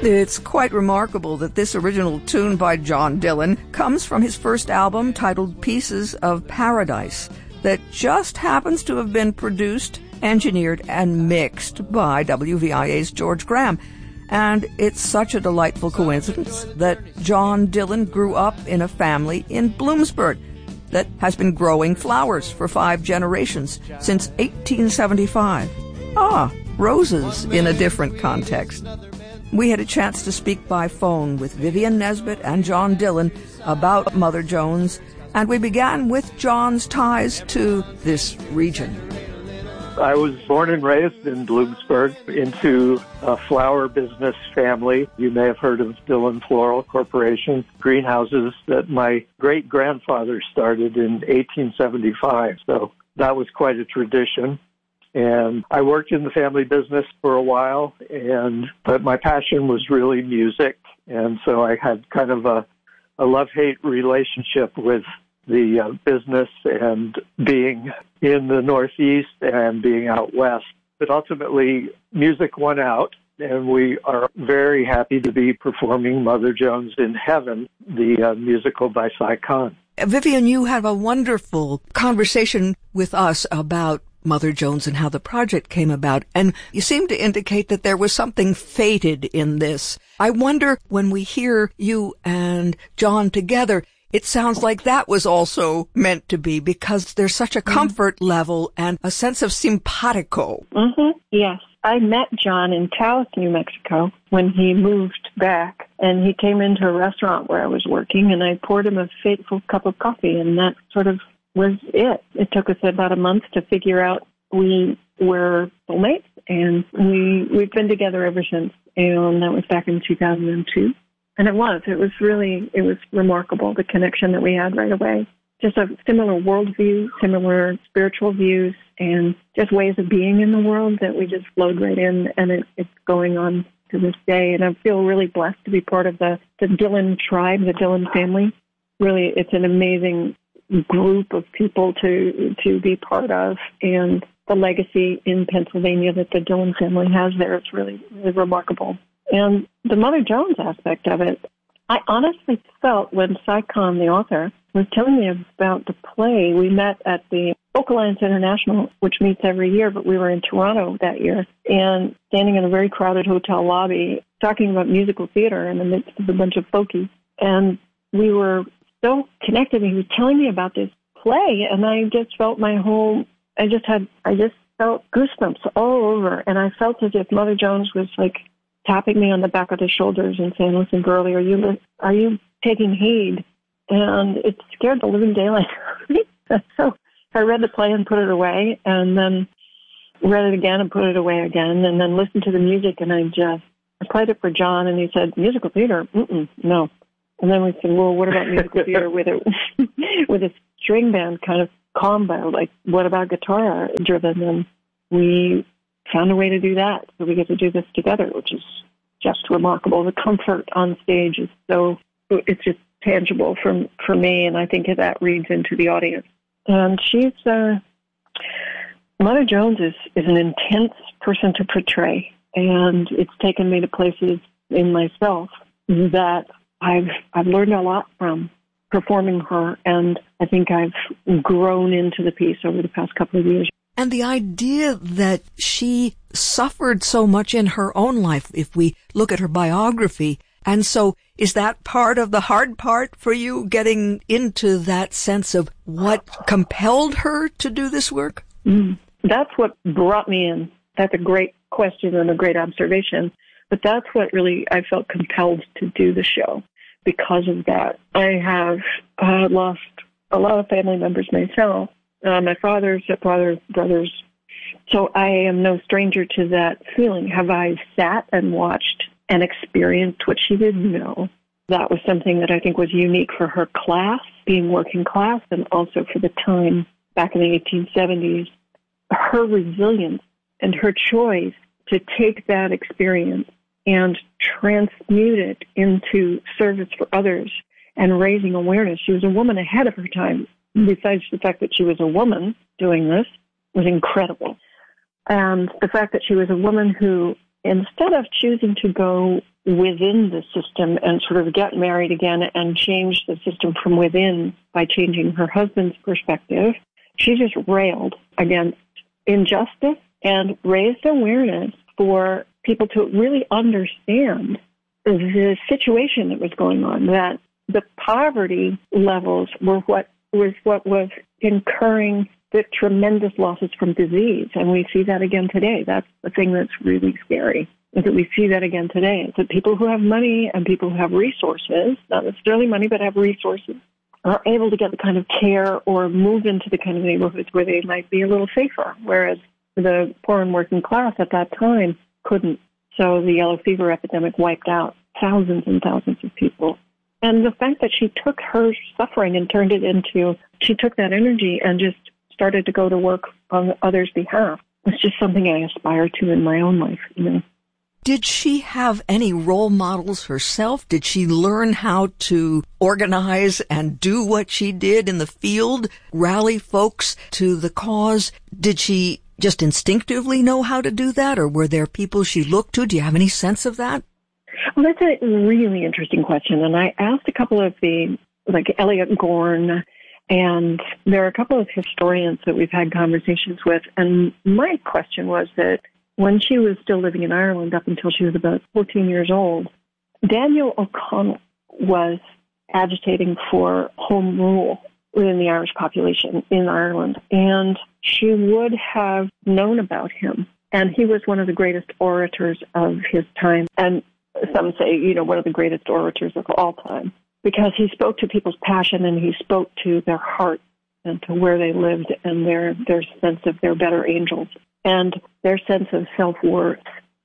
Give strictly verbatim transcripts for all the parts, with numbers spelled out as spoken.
It's quite remarkable that this original tune by John Dillon comes from his first album titled Pieces of Paradise that just happens to have been produced, engineered, and mixed by W V I A's George Graham. And it's such a delightful coincidence that John Dillon grew up in a family in Bloomsburg that has been growing flowers for five generations since eighteen seventy-five. Ah, roses in a different context. We had a chance to speak by phone with Vivian Nesbitt and John Dillon about Mother Jones, and we began with John's ties to this region. I was born and raised in Bloomsburg into a flower business family. You may have heard of Dillon Floral Corporation, greenhouses that my great-grandfather started in eighteen seventy-five. So that was quite a tradition. And I worked in the family business for a while, and but my passion was really music. And so I had kind of a, a love-hate relationship with the uh, business and being in the Northeast and being out West. But ultimately, music won out, and we are very happy to be performing Mother Jones in Heaven, the uh, musical by Cy Kahn. Vivian, you have a wonderful conversation with us about Mother Jones and how the project came about, and you seem to indicate that there was something fated in this. I wonder, when we hear you and John together, it sounds like that was also meant to be, because there's such a comfort mm-hmm. level and a sense of simpatico. Mm-hmm. Yes. I met John in Taos, New Mexico, when he moved back, and he came into a restaurant where I was working, and I poured him a fateful cup of coffee, and that sort of was it. It took us about a month to figure out we were soulmates, and we, we've been together ever since, and that was back in two thousand two. And it was. It was really, it was remarkable, the connection that we had right away. Just a similar worldview, similar spiritual views, and just ways of being in the world that we just flowed right in, and it, it's going on to this day. And I feel really blessed to be part of the, the Dillon tribe, the Dillon family. Really, it's an amazing group of people to to be part of, and the legacy in Pennsylvania that the Dillon family has there is really, really remarkable. And the Mother Jones aspect of it, I honestly felt when Cy Kahn, the author, was telling me about the play, we met at the Folk Alliance International, which meets every year, but we were in Toronto that year, and standing in a very crowded hotel lobby, talking about musical theater in the midst of a bunch of folkies. And we were so connected, and he was telling me about this play, and I just felt my whole, I just had, I just felt goosebumps all over, and I felt as if Mother Jones was like tapping me on the back of the shoulders and saying, "Listen, girlie, are you are you taking heed?" And it scared the living daylight out of me. So I read the play and put it away, and then read it again and put it away again, and then listened to the music, and I just I played it for John, and he said, "Musical theater? Mm-mm, no." And then we said, "Well, what about musical theater with a with a string band kind of combo? Like, what about guitar driven?" And we found a way to do that. So we get to do this together, which is just remarkable. The comfort on stage is so, it's just tangible for, for me, and I think that reads into the audience. And she's, uh, Mother Jones is, is an intense person to portray, and it's taken me to places in myself that I've, I've learned a lot from performing her, and I think I've grown into the piece over the past couple of years. And the idea that she suffered so much in her own life, if we look at her biography. And so is that part of the hard part for you, getting into that sense of what compelled her to do this work? Mm. That's what brought me in. That's a great question and a great observation. But that's what really I felt compelled to do the show because of that. I have uh, lost a lot of family members myself. Uh, my father, stepfather, brothers. So I am no stranger to that feeling. Have I sat and watched and experienced what she did? No. That was something that I think was unique for her class, being working class, and also for the time back in the eighteen seventies. Her resilience and her choice to take that experience and transmute it into service for others and raising awareness. She was a woman ahead of her time. Besides the fact that she was a woman doing this was incredible. And the fact that she was a woman who instead of choosing to go within the system and sort of get married again and change the system from within by changing her husband's perspective, she just railed against injustice and raised awareness for people to really understand the situation that was going on, that the poverty levels were what was what was incurring the tremendous losses from disease. And we see that again today. That's the thing that's really scary, is that we see that again today. It's that people who have money and people who have resources, not necessarily money, but have resources, are able to get the kind of care or move into the kind of neighborhoods where they might be a little safer, whereas the poor and working class at that time couldn't. So the yellow fever epidemic wiped out thousands and thousands of people. And the fact that she took her suffering and turned it into, she took that energy and just started to go to work on others' behalf. It's just something I aspire to in my own life, you know. Did she have any role models herself? Did she learn how to organize and do what she did in the field, rally folks to the cause? Did she just instinctively know how to do that, or were there people she looked to? Do you have any sense of that? Well, that's a really interesting question. And I asked a couple of the, like Elliot Gorn, and there are a couple of historians that we've had conversations with. And my question was that when she was still living in Ireland up until she was about fourteen years old, Daniel O'Connell was agitating for home rule within the Irish population in Ireland. And she would have known about him. And he was one of the greatest orators of his time. And some say, you know, one of the greatest orators of all time, because he spoke to people's passion and he spoke to their heart and to where they lived and their, their sense of their better angels and their sense of self-worth.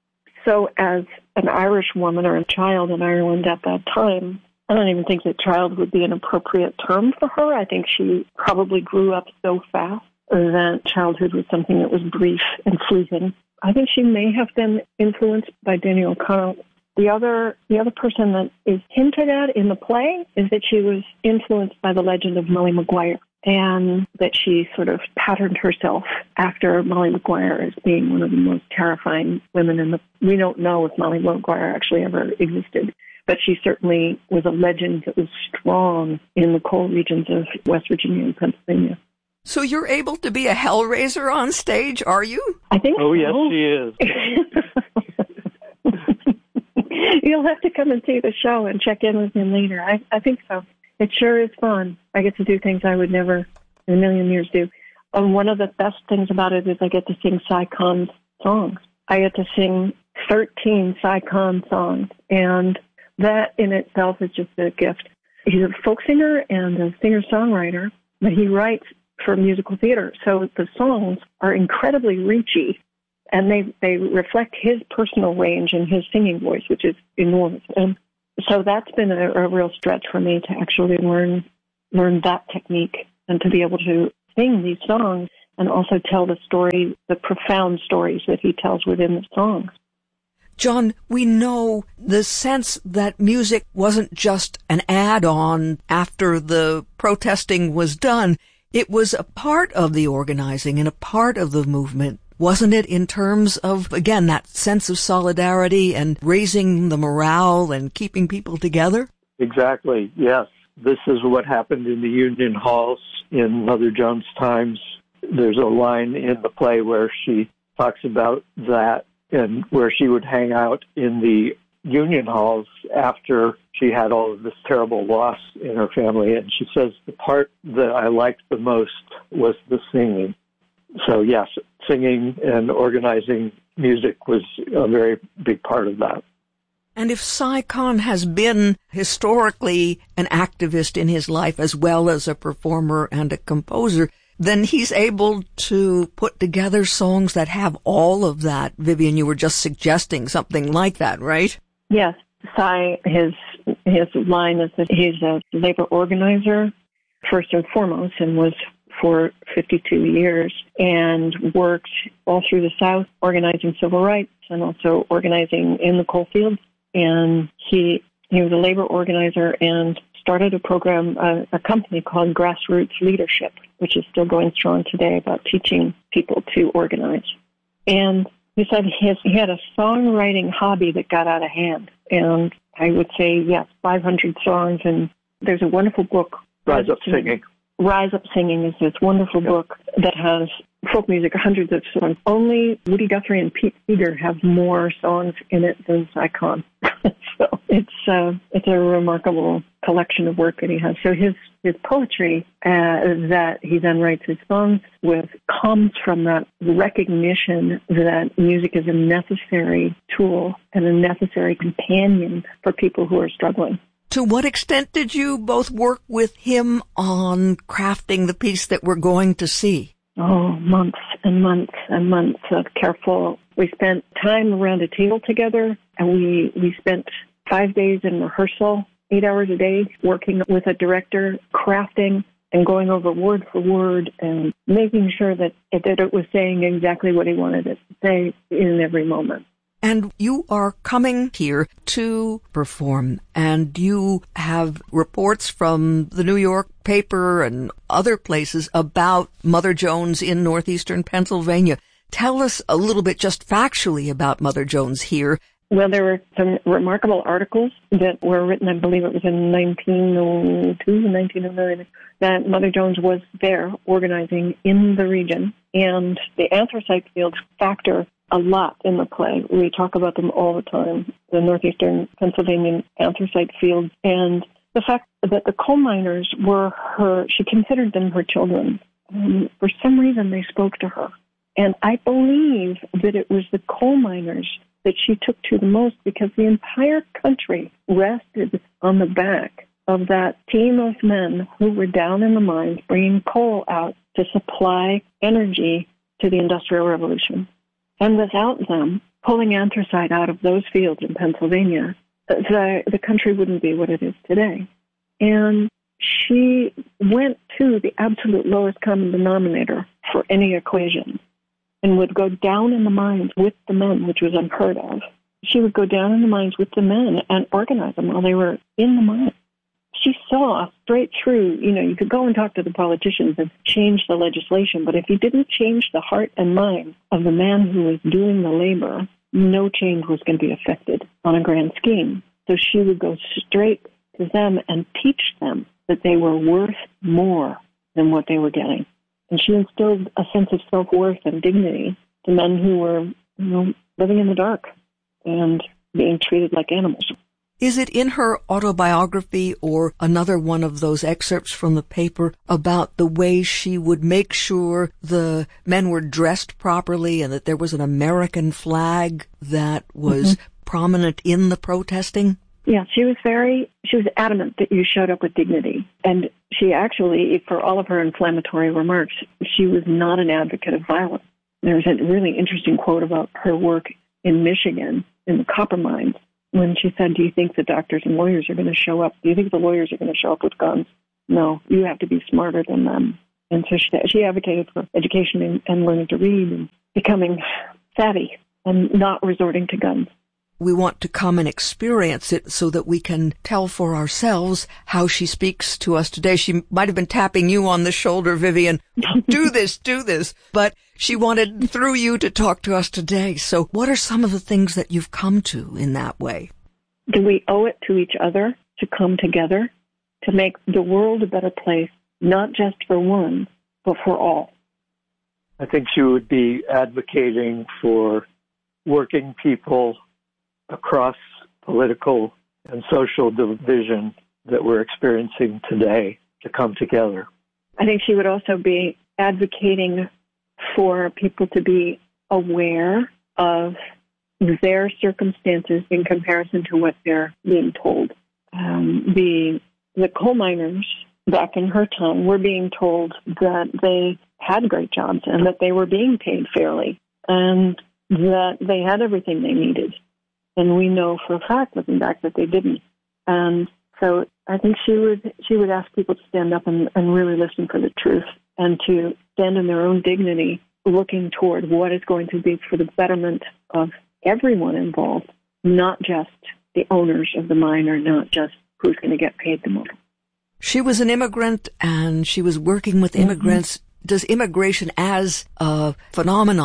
So as an Irish woman or a child in Ireland at that time, I don't even think that child would be an appropriate term for her. I think she probably grew up so fast that childhood was something that was brief and fleeting. I think she may have been influenced by Daniel O'Connell. The other, the other person that is hinted at in the play is that she was influenced by the legend of Molly Maguire, and that she sort of patterned herself after Molly Maguire as being one of the most terrifying women in the... We don't know if Molly Maguire actually ever existed, but she certainly was a legend that was strong in the coal regions of West Virginia and Pennsylvania. So you're able to be a hellraiser on stage, are you? I think oh, so. yes, she is. You'll have to come and see the show and check in with me later. I, I think so. It sure is fun. I get to do things I would never in a million years do. And one of the best things about it is I get to sing Cy Khan's songs. I get to sing thirteen Cy Khan songs, and that in itself is just a gift. He's a folk singer and a singer-songwriter, but he writes for musical theater. So the songs are incredibly reachy, and they, they reflect his personal range and his singing voice, which is enormous. And so that's been a, a real stretch for me to actually learn learn that technique and to be able to sing these songs and also tell the story, the profound stories that he tells within the songs. John, we know the sense that music wasn't just an add-on after the protesting was done. It was a part of the organizing and a part of the movement, wasn't it, in terms of, again, that sense of solidarity and raising the morale and keeping people together? Exactly, yes. This is what happened in the Union Halls in Mother Jones Times. There's a line in the play where she talks about that and where she would hang out in the Union Halls after she had all of this terrible loss in her family. And she says the part that I liked the most was the singing. So, yes, singing and organizing music was a very big part of that. And if Cy Khan has been historically an activist in his life as well as a performer and a composer, then he's able to put together songs that have all of that. Vivian, you were just suggesting something like that, right? Yes. Cy, his, his line is that he's a labor organizer, first and foremost, and was for fifty-two years, and worked all through the South organizing civil rights and also organizing in the coal fields. And he he was a labor organizer and started a program, a, a company called Grassroots Leadership, which is still going strong today, about teaching people to organize. And He said his, he had a songwriting hobby that got out of hand. And I would say, yes, five hundred songs. And there's a wonderful book. Rise Up Singing. Rise Up Singing is this wonderful yep. book that has folk music, hundreds of songs. Only Woody Guthrie and Pete Seeger have more songs in it than Cy Kahn. So it's uh, it's a remarkable collection of work that he has. So his his poetry uh, that he then writes his songs with comes from that recognition that music is a necessary tool and a necessary companion for people who are struggling. To what extent did you both work with him on crafting the piece that we're going to see? Oh, months and months and months of careful. We spent time around a table together, and we, we spent five days in rehearsal, eight hours a day, working with a director, crafting and going over word for word and making sure that it, that it was saying exactly what he wanted it to say in every moment. And you are coming here to perform, and you have reports from the New York paper and other places about Mother Jones in northeastern Pennsylvania. Tell us a little bit just factually about Mother Jones here. Well, there were some remarkable articles that were written, I believe it was in nineteen oh two, nineteen oh nine, that Mother Jones was there organizing in the region, and the anthracite fields factor a lot in the play. We talk about them all the time, the northeastern Pennsylvania anthracite fields, and the fact that the coal miners were her, she considered them her children. Um, for some reason, they spoke to her. And I believe that it was the coal miners that she took to the most, because the entire country rested on the back of that team of men who were down in the mines bringing coal out to supply energy to the Industrial Revolution. And without them pulling anthracite out of those fields in Pennsylvania, the, the country wouldn't be what it is today. And she went to the absolute lowest common denominator for any equation and would go down in the mines with the men, which was unheard of. She would go down in the mines with the men and organize them while they were in the mines. She saw straight through, you know, you could go and talk to the politicians and change the legislation, but if you didn't change the heart and mind of the man who was doing the labor, no change was going to be affected on a grand scheme. So she would go straight to them and teach them that they were worth more than what they were getting. And she instilled a sense of self-worth and dignity to men who were, you know, living in the dark and being treated like animals. Is it in her autobiography or another one of those excerpts from the paper about the way she would make sure the men were dressed properly and that there was an American flag that was mm-hmm. prominent in the protesting? Yeah, she was very, she was adamant that you showed up with dignity. And she actually, for all of her inflammatory remarks, she was not an advocate of violence. There's a really interesting quote about her work in Michigan, in the copper mines, when she said, do you think the doctors and lawyers are going to show up? Do you think the lawyers are going to show up with guns? No, you have to be smarter than them. And so she, she advocated for education and, and learning to read and becoming savvy and not resorting to guns. We want to come and experience it so that we can tell for ourselves how she speaks to us today. She might have been tapping you on the shoulder, Vivian. Do this, do this. But she wanted through you to talk to us today. So what are some of the things that you've come to in that way? Do we owe it to each other to come together to make the world a better place, not just for one, but for all? I think she would be advocating for working people across political and social division that we're experiencing today to come together. I think she would also be advocating for people to be aware of their circumstances in comparison to what they're being told. Um, the the coal miners back in her time were being told that they had great jobs and that they were being paid fairly and that they had everything they needed. And we know for a fact, looking back, that they didn't. And so I think she would she would ask people to stand up and, and really listen for the truth and to stand in their own dignity, looking toward what is going to be for the betterment of everyone involved, not just the owners of the mine or not just who's going to get paid the most. She was an immigrant and she was working with immigrants. Mm-hmm. Does immigration as a phenomenon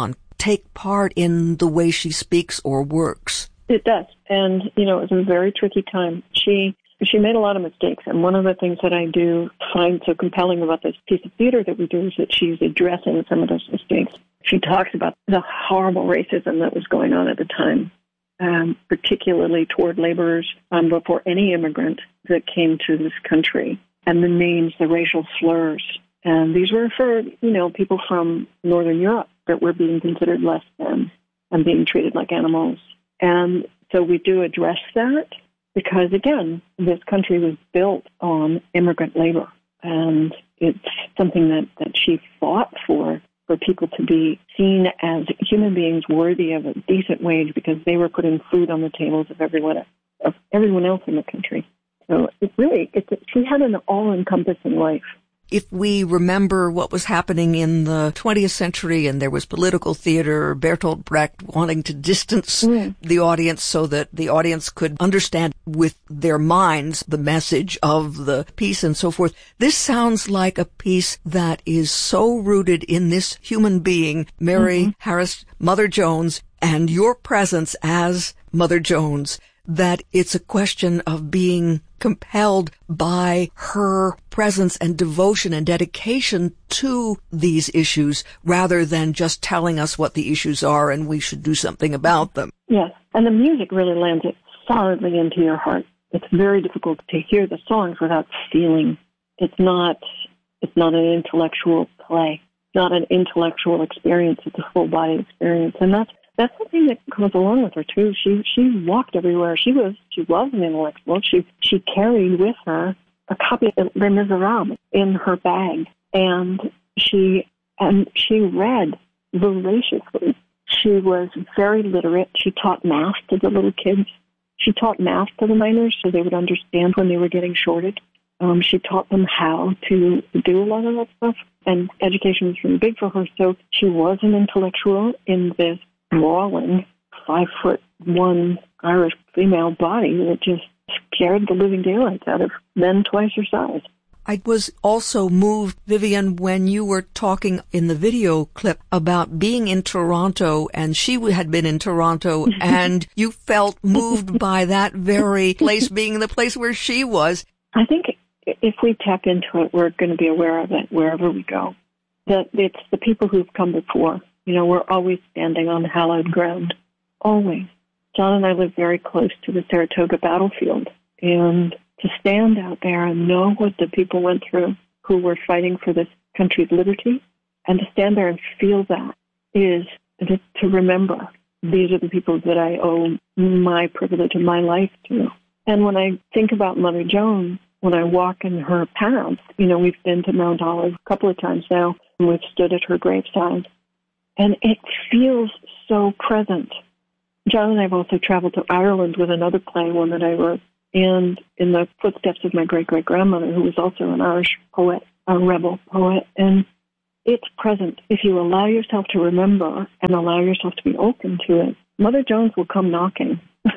take part in the way she speaks or works. It does. And, you know, it was a very tricky time. She she made a lot of mistakes. And one of the things that I do find so compelling about this piece of theater that we do is that she's addressing some of those mistakes. She talks about the horrible racism that was going on at the time, um, particularly toward laborers um, before any immigrant that came to this country, and the names, the racial slurs. And these were for, you know, people from Northern Europe that were being considered less than and being treated like animals. And so we do address that because, again, this country was built on immigrant labor. And it's something that, that she fought for, for people to be seen as human beings worthy of a decent wage because they were putting food on the tables of everyone of everyone else in the country. So it really, it, she had an all-encompassing life. If we remember what was happening in the twentieth century and there was political theater, Bertolt Brecht wanting to distance mm. the audience so that the audience could understand with their minds the message of the piece and so forth, this sounds like a piece that is so rooted in this human being, Mary mm-hmm. Harris, Mother Jones, and your presence as Mother Jones, that it's a question of being compelled by her presence and devotion and dedication to these issues rather than just telling us what the issues are and we should do something about them. Yes, and the music really lands it solidly into your heart. It's very difficult to hear the songs without feeling. It's not, it's not an intellectual play, not an intellectual experience. It's a full body experience, and that's That's the thing that goes along with her too. She she walked everywhere. She was she was an intellectual. She she carried with her a copy of Les Miserables in her bag, and she and she read voraciously. She was very literate. She taught math to the little kids. She taught math to the miners so they would understand when they were getting shorted. Um, she taught them how to do a lot of that stuff, and education was really big for her. So she was an intellectual in this brawling, five foot one Irish female body that just scared the living daylights out of men twice her size. I was also moved, Vivian, when you were talking in the video clip about being in Toronto, and she had been in Toronto, and you felt moved by that very place being the place where she was. I think if we tap into it, we're going to be aware of it wherever we go. That it's the people who've come before. You know, we're always standing on hallowed ground. Always. John and I live very close to the Saratoga battlefield. And to stand out there and know what the people went through who were fighting for this country's liberty, and to stand there and feel that is to remember these are the people that I owe my privilege and my life to. And when I think about Mother Jones, when I walk in her paths, you know, we've been to Mount Olive a couple of times now, and we've stood at her graveside. And it feels so present. John and I have also traveled to Ireland with another play, one that I wrote, and in the footsteps of my great-great-grandmother, who was also an Irish poet, a rebel poet. And it's present. If you allow yourself to remember and allow yourself to be open to it, Mother Jones will come knocking.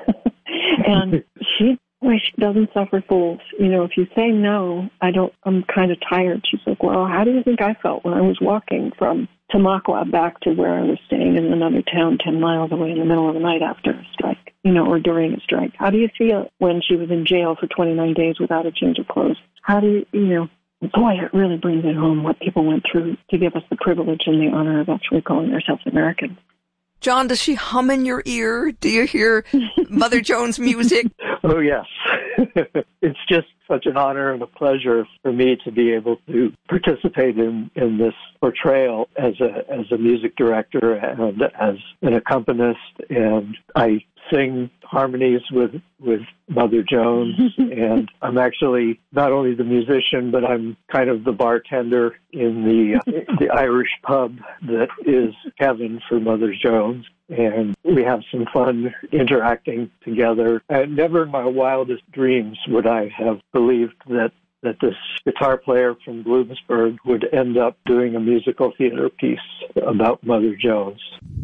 And she, well, she doesn't suffer fools. You know, if you say no, I don't, I'm kind of tired. She's like, well, how do you think I felt when I was walking from Tamaqua back to where I was staying in another town ten miles away in the middle of the night after a strike, you know, or during a strike? How do you feel when she was in jail for twenty-nine days without a change of clothes? How do you, you know, boy, it really brings it home what people went through to give us the privilege and the honor of actually calling ourselves Americans. John, does she hum in your ear? Do you hear Mother Jones music? Oh, yes. It's just such an honor and a pleasure for me to be able to participate in, in this portrayal as a as a music director and as an accompanist. And I sing harmonies with, with Mother Jones. And I'm actually not only the musician, but I'm kind of the bartender in the uh, the Irish pub that is heaven for Mother Jones. And we have some fun interacting together. And never in my wildest dreams would I have believed that, that this guitar player from Bloomsburg would end up doing a musical theater piece about Mother Jones.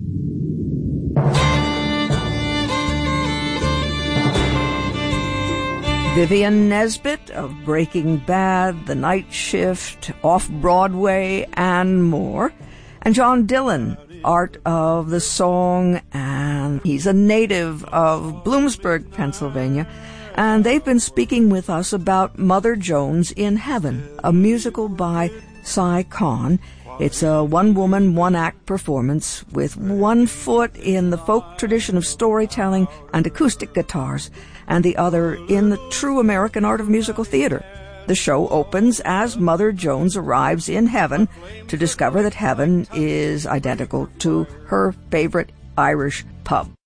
Vivian Nesbit of Breaking Bad, The Night Shift, Off-Broadway, and more. And John Dillon, art of the song, and he's a native of Bloomsburg, Pennsylvania. And they've been speaking with us about Mother Jones in Heaven, a musical by Cy Kahn. It's a one-woman, one-act performance with one foot in the folk tradition of storytelling and acoustic guitars, and the other in the true American art of musical theater. The show opens as Mother Jones arrives in heaven to discover that heaven is identical to her favorite Irish pub.